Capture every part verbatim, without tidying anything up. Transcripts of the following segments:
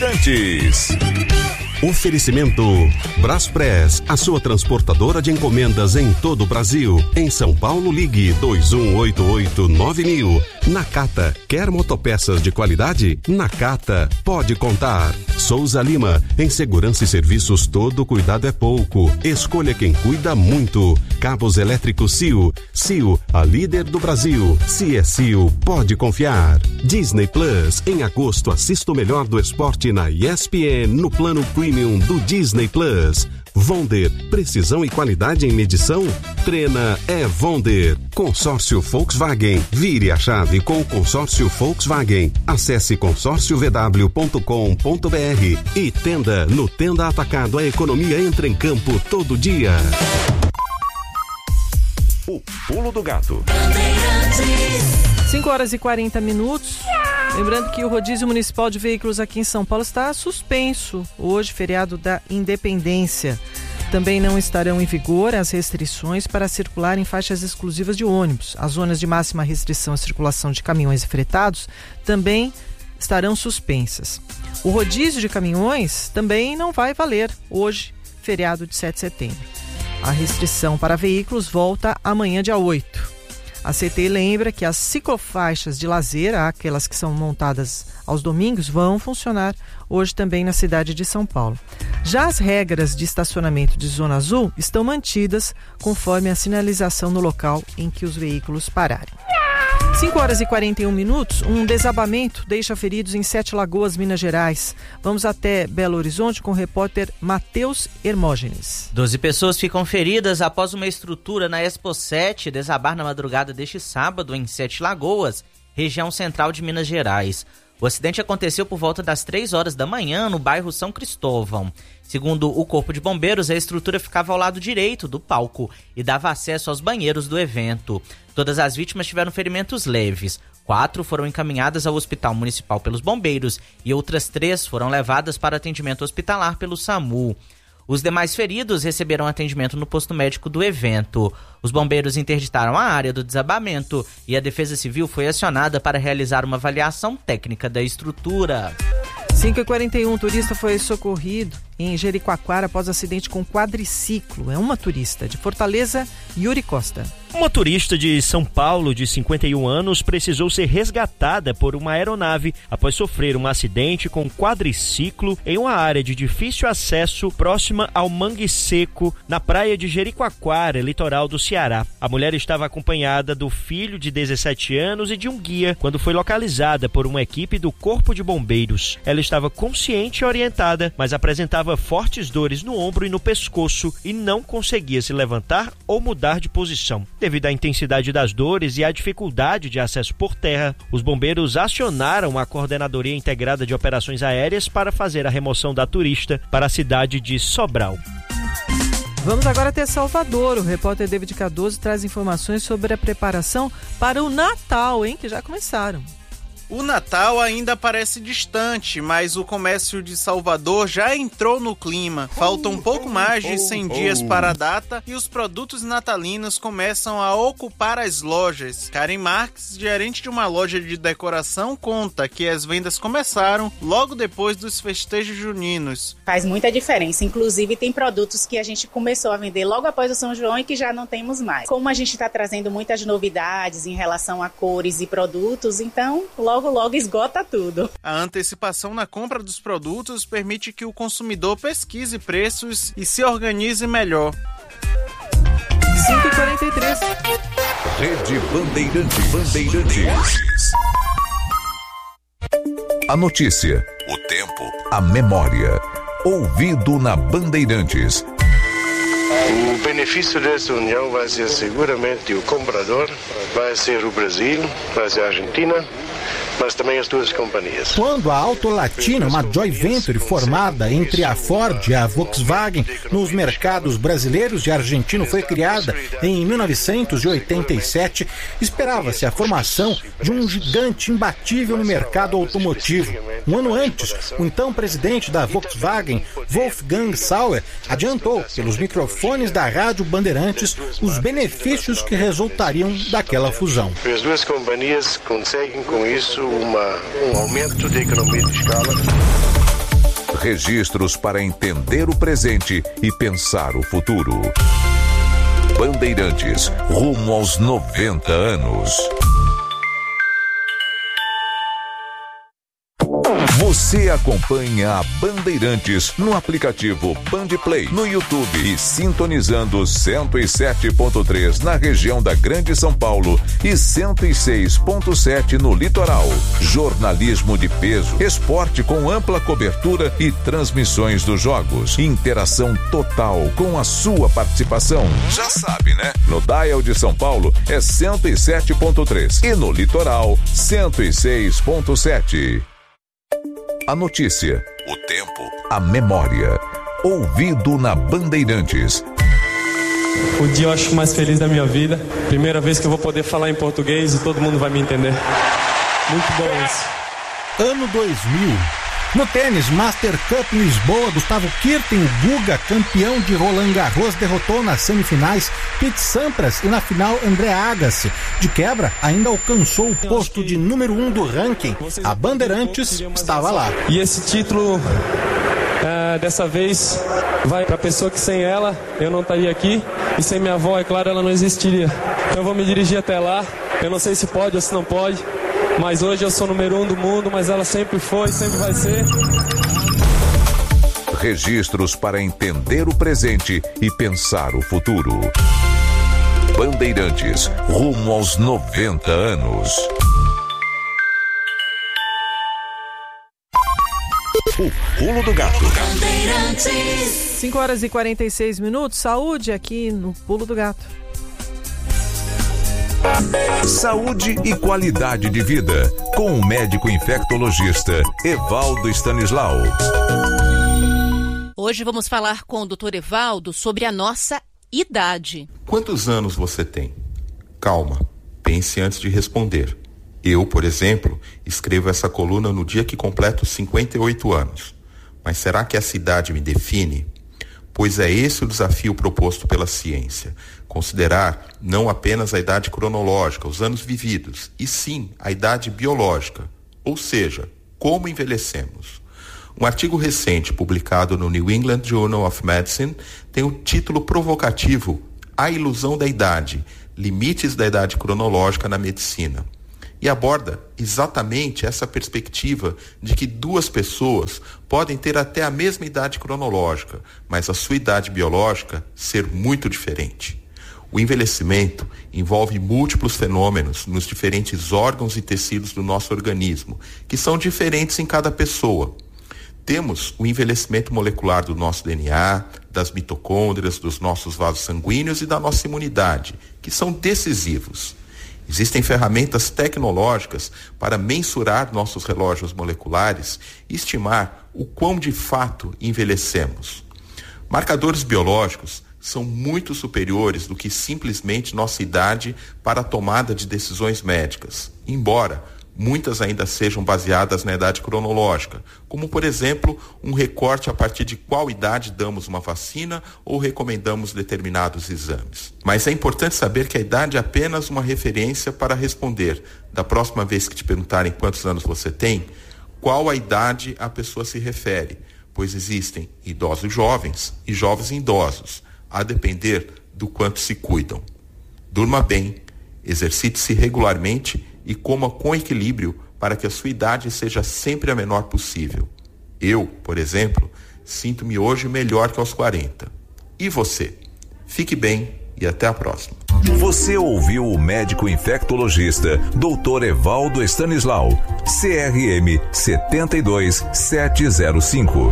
Bandeirantes. Oferecimento Braspress, a sua transportadora de encomendas em todo o Brasil. Em São Paulo, ligue dois um oito oito nove mil. Nakata, quer motopeças de qualidade? Nakata, pode contar. Souza Lima, em segurança e serviços todo cuidado é pouco. Escolha quem cuida muito. Cabos elétricos C I O. C I O, a líder do Brasil. Se é C I O, pode confiar. Disney Plus, em agosto assista o melhor do esporte na E S P N no plano Premium do Disney Plus. Vonder, precisão e qualidade em medição? Trena é Vonder. Consórcio Volkswagen. Vire a chave com o consórcio Volkswagen. Acesse consórcio v w ponto com ponto b r e Tenda. No Tenda Atacado, a economia entra em campo todo dia. O Pulo do Gato. cinco horas e quarenta minutos. Lembrando que o rodízio municipal de veículos aqui em São Paulo está suspenso. Hoje, feriado da Independência. Também não estarão em vigor as restrições para circular em faixas exclusivas de ônibus. As zonas de máxima restrição à circulação de caminhões e fretados também estarão suspensas. O rodízio de caminhões também não vai valer hoje, feriado de sete de setembro. A restrição para veículos volta amanhã, dia oito. A C T lembra que as ciclofaixas de lazer, aquelas que são montadas aos domingos, vão funcionar hoje também na cidade de São Paulo. Já as regras de estacionamento de zona azul estão mantidas conforme a sinalização no local em que os veículos pararem. cinco horas e quarenta e um minutos, um desabamento deixa feridos em Sete Lagoas, Minas Gerais. Vamos até Belo Horizonte com o repórter Matheus Hermógenes. Doze pessoas ficam feridas após uma estrutura na Expo sete desabar na madrugada deste sábado em Sete Lagoas, região central de Minas Gerais. O acidente aconteceu por volta das três horas da manhã no bairro São Cristóvão. Segundo o Corpo de Bombeiros, a estrutura ficava ao lado direito do palco e dava acesso aos banheiros do evento. Todas as vítimas tiveram ferimentos leves. Quatro foram encaminhadas ao Hospital Municipal pelos bombeiros e outras três foram levadas para atendimento hospitalar pelo SAMU. Os demais feridos receberam atendimento no posto médico do evento. Os bombeiros interditaram a área do desabamento e a Defesa Civil foi acionada para realizar uma avaliação técnica da estrutura. cinco e quarenta e um, um turista foi socorrido em Jericoacoara após acidente com quadriciclo. É uma turista de Fortaleza, Yuri Costa. Uma turista de São Paulo, de cinquenta e um anos, precisou ser resgatada por uma aeronave após sofrer um acidente com quadriciclo em uma área de difícil acesso próxima ao Mangue Seco, na praia de Jericoacoara, litoral do Ceará. A mulher estava acompanhada do filho de dezessete anos e de um guia quando foi localizada por uma equipe do Corpo de Bombeiros. Ela estava consciente e orientada, mas apresentava fortes dores no ombro e no pescoço e não conseguia se levantar ou mudar de posição. Devido à intensidade das dores e à dificuldade de acesso por terra, os bombeiros acionaram a Coordenadoria Integrada de Operações Aéreas para fazer a remoção da turista para a cidade de Sobral. Vamos agora até Salvador. O repórter David Cardoso traz informações sobre a preparação para o Natal, hein, que já começaram. O Natal ainda parece distante, mas o comércio de Salvador já entrou no clima. Faltam um pouco mais de cem dias para a data e os produtos natalinos começam a ocupar as lojas. Karen Marques, gerente de uma loja de decoração, conta que as vendas começaram logo depois dos festejos juninos. Faz muita diferença, inclusive tem produtos que a gente começou a vender logo após o São João e que já não temos mais. Como a gente está trazendo muitas novidades em relação a cores e produtos, então logo Logo, logo esgota tudo. A antecipação na compra dos produtos permite que o consumidor pesquise preços e se organize melhor. cinco e quarenta e três. Rede Bandeirantes. Bandeirantes. A notícia, o tempo, a memória. Ouvido na Bandeirantes. O benefício dessa união vai ser seguramente o comprador, vai ser o Brasil, vai ser a Argentina, mas também as duas companhias. Quando a Auto Latina, uma joint venture formada entre a Ford e a Volkswagen nos mercados brasileiros e argentino foi criada em mil novecentos e oitenta e sete, esperava-se a formação de um gigante imbatível no mercado automotivo. Um ano antes, o então presidente da Volkswagen, Wolfgang Sauer, adiantou pelos microfones da Rádio Bandeirantes os benefícios que resultariam daquela fusão. As duas companhias conseguem com isso uma, um aumento de economia de escala. Registros para entender o presente e pensar o futuro. Bandeirantes, rumo aos noventa anos. Você acompanha a Bandeirantes no aplicativo Bandplay, no YouTube e sintonizando cento e sete ponto três na região da Grande São Paulo e cento e seis ponto sete no litoral. Jornalismo de peso, esporte com ampla cobertura e transmissões dos jogos. Interação total com a sua participação. Já sabe, né? No Dial de São Paulo é cento e sete ponto três e no litoral cento e seis ponto sete. A notícia, o tempo, a memória. Ouvido na Bandeirantes. O dia eu acho mais feliz da minha vida. Primeira vez que eu vou poder falar em português e todo mundo vai me entender. Muito bom isso. Ano dois mil. No tênis, Master Cup em Lisboa, Gustavo Kirten, o Guga, campeão de Roland Garros, derrotou nas semifinais Pete Sampras e na final André Agassi. De quebra, ainda alcançou o posto de número um do ranking. A Bandeirantes estava lá. E esse título, é, dessa vez, vai para a pessoa que sem ela eu não estaria aqui. E sem minha avó, é claro, ela não existiria. Então eu vou me dirigir até lá. Eu não sei se pode ou se não pode. Mas hoje eu sou número um do mundo, mas ela sempre foi, sempre vai ser. Registros para entender o presente e pensar o futuro. Bandeirantes, rumo aos noventa anos. O Pulo do Gato. cinco horas e quarenta e seis minutos. Saúde aqui no Pulo do Gato. Saúde e qualidade de vida, com o médico infectologista Evaldo Stanislau. Hoje vamos falar com o doutor Evaldo sobre a nossa idade. Quantos anos você tem? Calma, pense antes de responder. Eu, por exemplo, escrevo essa coluna no dia que completo cinquenta e oito anos. Mas será que essa idade me define? Pois é esse o desafio proposto pela ciência. Considerar não apenas a idade cronológica, os anos vividos, e sim a idade biológica, ou seja, como envelhecemos. Um artigo recente publicado no New England Journal of Medicine tem o título provocativo A Ilusão da Idade, Limites da Idade Cronológica na Medicina. E aborda exatamente essa perspectiva de que duas pessoas podem ter até a mesma idade cronológica, mas a sua idade biológica ser muito diferente. O envelhecimento envolve múltiplos fenômenos nos diferentes órgãos e tecidos do nosso organismo, que são diferentes em cada pessoa. Temos o envelhecimento molecular do nosso D N A, das mitocôndrias, dos nossos vasos sanguíneos e da nossa imunidade, que são decisivos. Existem ferramentas tecnológicas para mensurar nossos relógios moleculares e estimar o quão de fato envelhecemos. Marcadores biológicos são muito superiores do que simplesmente nossa idade para a tomada de decisões médicas, embora muitas ainda sejam baseadas na idade cronológica, como, por exemplo, um recorte a partir de qual idade damos uma vacina ou recomendamos determinados exames. Mas é importante saber que a idade é apenas uma referência para responder, da próxima vez que te perguntarem quantos anos você tem, qual a idade a pessoa se refere, pois existem idosos jovens e jovens idosos, a depender do quanto se cuidam. Durma bem, exercite-se regularmente e coma com equilíbrio para que a sua idade seja sempre a menor possível. Eu, por exemplo, sinto-me hoje melhor que aos quarenta. E você? Fique bem e até a próxima. Você ouviu o médico infectologista doutor Evaldo Stanislau, C R M sete dois sete zero cinco.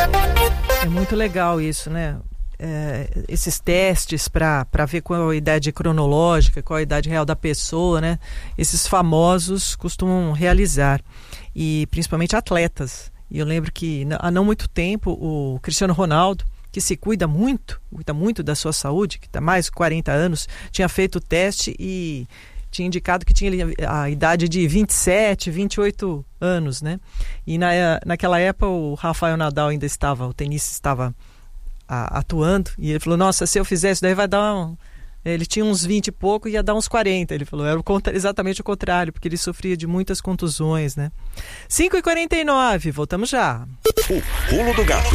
É muito legal isso, né? É, esses testes para ver qual a idade cronológica, qual a idade real da pessoa, né? Esses famosos costumam realizar, e principalmente atletas. E eu lembro que há não muito tempo o Cristiano Ronaldo, que se cuida muito, cuida muito da sua saúde, que está mais de quarenta anos, tinha feito o teste e tinha indicado que tinha a idade de vinte e sete, vinte e oito anos, né? E na, naquela época o Rafael Nadal ainda estava, o tenista estava a, atuando, e ele falou, nossa, se eu fizer isso daí vai dar um, Ele tinha uns vinte e pouco e ia dar uns quarenta, ele falou. Era o contra, exatamente o contrário, porque ele sofria de muitas contusões, né? cinco e quarenta e nove, voltamos já. O Pulo do Gato.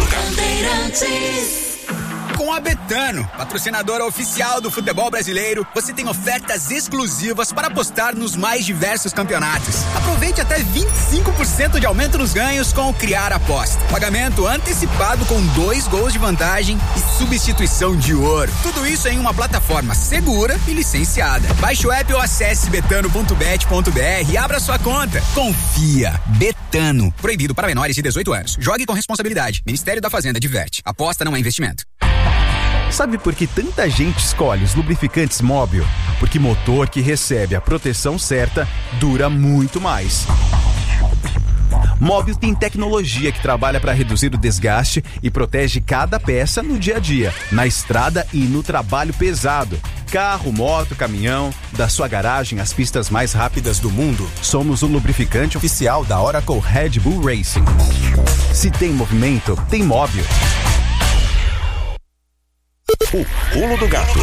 Com a Betano, patrocinadora oficial do futebol brasileiro, você tem ofertas exclusivas para apostar nos mais diversos campeonatos. Aproveite até vinte e cinco por cento de aumento nos ganhos com o Criar Aposta. Pagamento antecipado com dois gols de vantagem e substituição de ouro. Tudo isso em uma plataforma segura e licenciada. Baixe o app ou acesse betano ponto bet ponto br e abra sua conta. Confia. Betano. Proibido para menores de dezoito anos. Jogue com responsabilidade. Ministério da Fazenda diverte. Aposta não é investimento. Sabe por que tanta gente escolhe os lubrificantes Móbil? Porque motor que recebe a proteção certa dura muito mais. Móbil tem tecnologia que trabalha para reduzir o desgaste e protege cada peça no dia a dia, na estrada e no trabalho pesado. Carro, moto, caminhão, da sua garagem às pistas mais rápidas do mundo, somos o lubrificante oficial da Oracle Red Bull Racing. Se tem movimento, tem Móbil. O Pulo do Gato.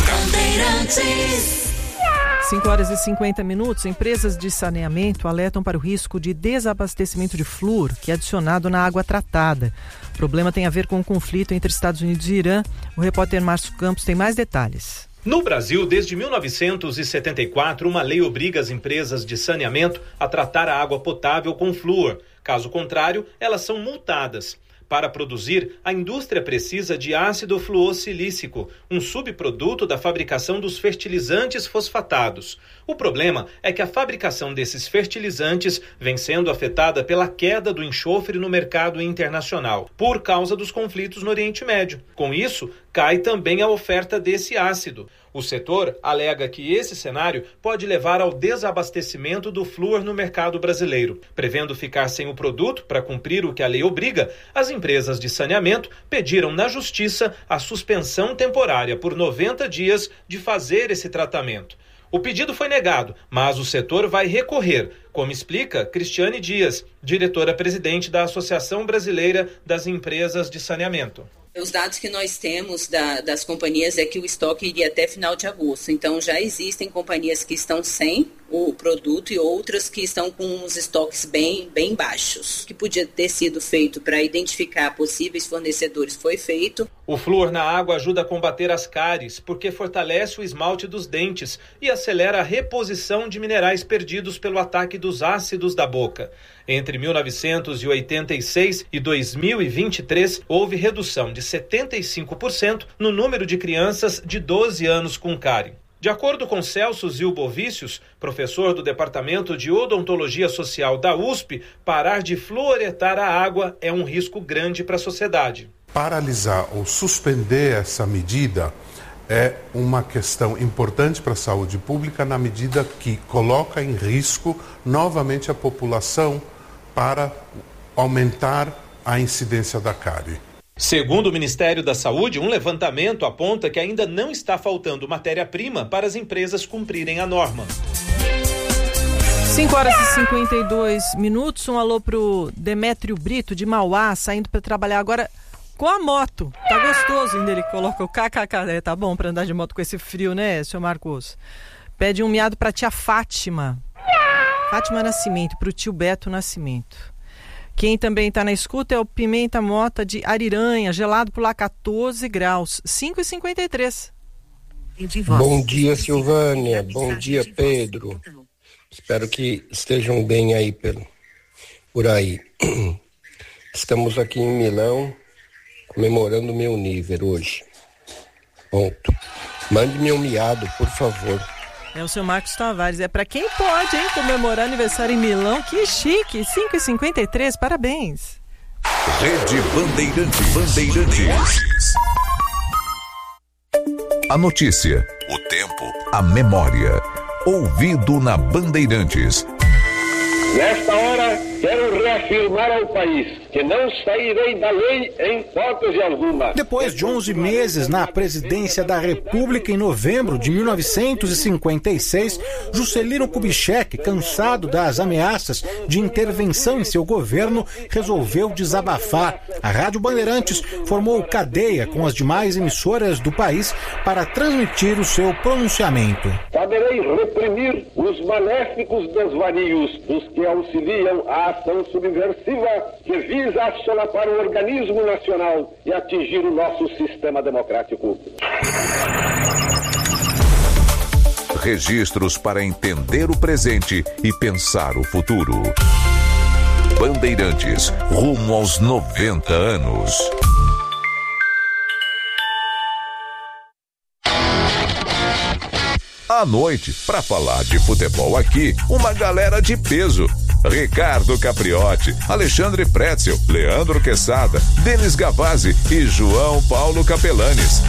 cinco horas e cinquenta minutos. Empresas de saneamento alertam para o risco de desabastecimento de flúor, que é adicionado na água tratada. O problema tem a ver com o conflito entre Estados Unidos e Irã. O repórter Márcio Campos tem mais detalhes. No Brasil, desde mil novecentos e setenta e quatro, uma lei obriga as empresas de saneamento a tratar a água potável com flúor. Caso contrário, elas são multadas. Para produzir, a indústria precisa de ácido fluossilícico, um subproduto da fabricação dos fertilizantes fosfatados. O problema é que a fabricação desses fertilizantes vem sendo afetada pela queda do enxofre no mercado internacional, por causa dos conflitos no Oriente Médio. Com isso, cai também a oferta desse ácido. O setor alega que esse cenário pode levar ao desabastecimento do flúor no mercado brasileiro. Prevendo ficar sem o produto para cumprir o que a lei obriga, as empresas de saneamento pediram na Justiça a suspensão temporária por noventa dias de fazer esse tratamento. O pedido foi negado, mas o setor vai recorrer, como explica Cristiane Dias, diretora-presidente da Associação Brasileira das Empresas de Saneamento. Os dados que nós temos da, das companhias é que o estoque iria até final de agosto. Então, já existem companhias que estão sem o produto e outras que estão com os estoques bem, bem baixos. O que podia ter sido feito para identificar possíveis fornecedores foi feito. O flúor na água ajuda a combater as cáries, porque fortalece o esmalte dos dentes e acelera a reposição de minerais perdidos pelo ataque dos ácidos da boca. Entre mil novecentos e oitenta e seis e dois mil e vinte e três, houve redução de setenta e cinco por cento no número de crianças de doze anos com cárie. De acordo com Celso Zilbovicius, professor do Departamento de Odontologia Social da U S P, parar de fluoretar a água é um risco grande para a sociedade. Paralisar ou suspender essa medida é uma questão importante para a saúde pública na medida que coloca em risco novamente a população para aumentar a incidência da cárie. Segundo o Ministério da Saúde, um levantamento aponta que ainda não está faltando matéria-prima para as empresas cumprirem a norma. cinco horas e cinquenta e dois minutos. Um alô pro Demétrio Brito de Mauá, saindo para trabalhar agora com a moto. Tá gostoso ainda, ele coloca o kkk. É, tá bom para andar de moto com esse frio, né, seu Marcos? Pede um miado pra tia Fátima. Fátima Nascimento, pro tio Beto Nascimento. Quem também está na escuta é o Pimenta Mota de Ariranha, gelado por lá quatorze graus, cinco e cinquenta e três. Bom dia, Silvânia. Bom dia, Pedro. Espero que estejam bem aí pelo, por aí. Estamos aqui em Milão comemorando meu nível hoje. Ponto. Mande-me um miado, por favor. É o seu Marcos Tavares. É para quem pode, hein? Comemorar aniversário em Milão. Que chique. cinco e cinquenta e três. Parabéns. Rede Bandeirantes. Bandeirantes. A notícia, o tempo, a memória. Ouvido na Bandeirantes. Nesta hora, quero reafirmar ao país que que não sairei da lei em hipótese alguma. Depois de onze meses na presidência da República, em novembro de mil novecentos e cinquenta e seis, Juscelino Kubitschek, cansado das ameaças de intervenção em seu governo, resolveu desabafar. A Rádio Bandeirantes formou cadeia com as demais emissoras do país para transmitir o seu pronunciamento. Saberei reprimir os maléficos desvarios dos que auxiliam a ação subversiva que visa assolapar o organismo nacional e atingir o nosso sistema democrático. Registros para entender o presente e pensar o futuro. Bandeirantes, rumo aos noventa anos. À noite, para falar de futebol aqui, uma galera de peso. Ricardo Capriotti, Alexandre Pretzel, Leandro Quesada, Denis Gavazzi e João Paulo Capelanes.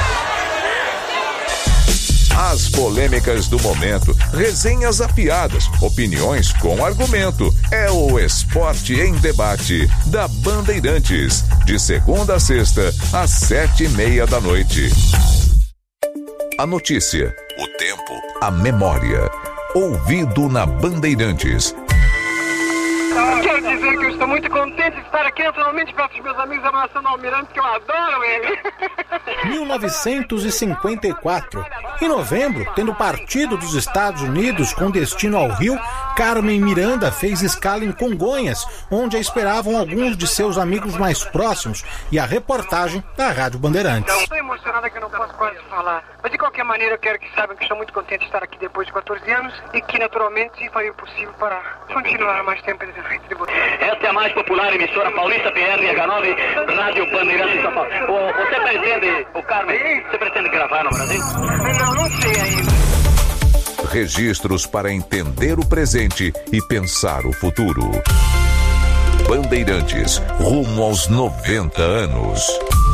As polêmicas do momento, resenhas afiadas, opiniões com argumento. É o Esporte em Debate da Bandeirantes, de segunda a sexta, às sete e meia da noite. A notícia, o tempo, a memória. Ouvido na Bandeirantes. Quero dizer que eu estou muito contente de estar aqui naturalmente perto dos meus amigos abraçando o Almirante, que eu adoro ele. mil novecentos e cinquenta e quatro. Em novembro, tendo partido dos Estados Unidos com destino ao Rio, Carmen Miranda fez escala em Congonhas, onde a esperavam alguns de seus amigos mais próximos, e a reportagem da Rádio Bandeirantes. Estou emocionada que eu não posso quase falar. Mas de qualquer maneira eu quero que saibam que estou muito contente de estar aqui depois de quatorze anos e que naturalmente farei o possível para continuar mais tempo de frente de você. Esta é a mais popular emissora paulista P R H nove, Rádio Bandeirantes de São Paulo. O, você pretende, o Carmen, você pretende gravar no Brasil? Não, não sei ainda. Registros para entender o presente e pensar o futuro. Bandeirantes, rumo aos noventa anos.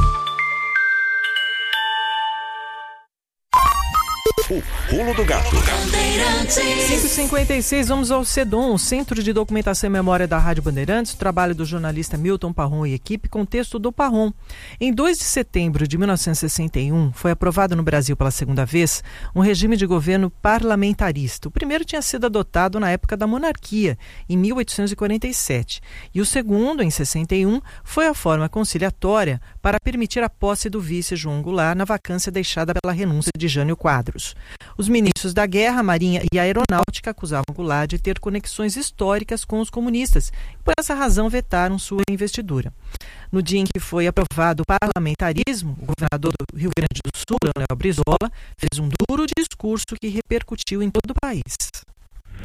O Pulo do Gato. cinco e cinquenta e seis, vamos ao CEDOM, o Centro de Documentação e Memória da Rádio Bandeirantes, trabalho do jornalista Milton Parron e equipe, com texto do Parron. Em dois de setembro de mil novecentos e sessenta e um, foi aprovado no Brasil pela segunda vez um regime de governo parlamentarista. O primeiro tinha sido adotado na época da monarquia, em mil oitocentos e quarenta e sete, e o segundo, em sessenta e um, foi a forma conciliatória para permitir a posse do vice João Goulart na vacância deixada pela renúncia de Jânio Quadros. Os ministros da Guerra, Marinha e Aeronáutica acusavam Goulart de ter conexões históricas com os comunistas e, por essa razão, vetaram sua investidura. No dia em que foi aprovado o parlamentarismo, o governador do Rio Grande do Sul, Leonel Brizola, fez um duro discurso que repercutiu em todo o país.